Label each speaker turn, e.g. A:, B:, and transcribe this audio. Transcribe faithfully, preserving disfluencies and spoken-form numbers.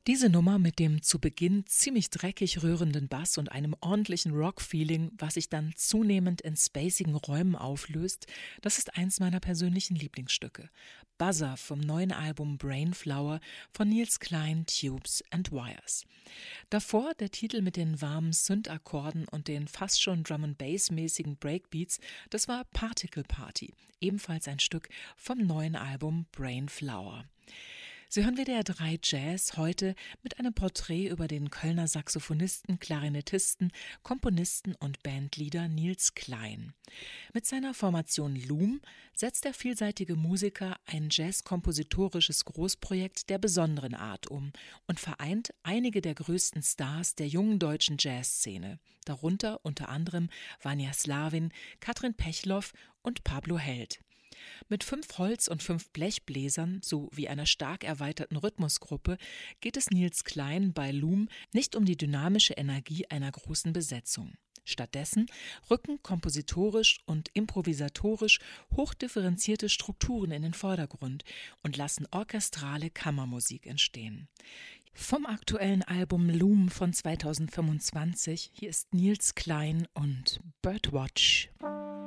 A: Diese Nummer mit dem zu Beginn ziemlich dreckig rührenden Bass und einem ordentlichen Rock-Feeling, was sich dann zunehmend in spacigen Räumen auflöst, das ist eins meiner persönlichen Lieblingsstücke. Buzzer vom neuen Album Brainflower von Nils Cline, Tubes and Wires. Davor der Titel mit den warmen Synth-Akkorden und den fast schon Drum-and-Bass-mäßigen Breakbeats, das war Particle Party, ebenfalls ein Stück vom neuen Album Brainflower. Sie hören W D R drei Jazz heute mit einem Porträt über den Kölner Saxophonisten, Klarinettisten, Komponisten und Bandleader Nils Cline. Mit seiner Formation Loom setzt der vielseitige Musiker ein jazzkompositorisches Großprojekt der besonderen Art um und vereint einige der größten Stars der jungen deutschen Jazzszene, darunter unter anderem Vanja Slavin, Katrin Pechloff und Pablo Held. Mit fünf Holz- und fünf Blechbläsern sowie einer stark erweiterten Rhythmusgruppe geht es Nils Cline bei Loom nicht um die dynamische Energie einer großen Besetzung. Stattdessen rücken kompositorisch und improvisatorisch hochdifferenzierte Strukturen in den Vordergrund und lassen orchestrale Kammermusik entstehen. Vom aktuellen Album Loom von zweitausendfünfundzwanzig, hier ist Nils Cline und Birdwatch.